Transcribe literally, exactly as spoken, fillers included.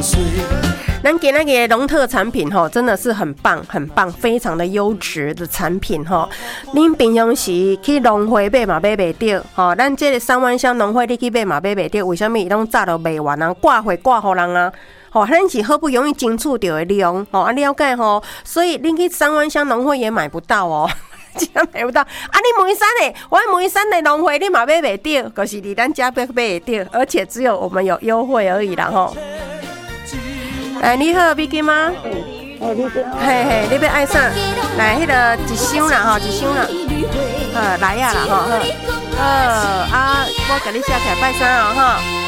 咱今仔日农特产品吼，真的是很棒很棒，非常的优质的产品吼。恁平常时去农会买嘛买袂到吼，咱这个三湾乡农会你去买嘛买袂到，为什么伊拢早都卖完啊？挂货挂互人啊？吼，咱是好不容易争取到的量吼，啊了解吼，所以恁去三湾乡农会也买不到哦。真买不到啊！你梅山的，我梅山的农会你嘛买袂到，可是你咱家买买得到，而且只有我们有优惠而已啦吼。哎，你好 ，Vicky 吗？ 哎，你好。 嘿嘿，你要爱啥？来，迄个一箱啦吼，一箱啦。呃，来呀啦吼，好。呃啊，我给你写起来拜山哦吼。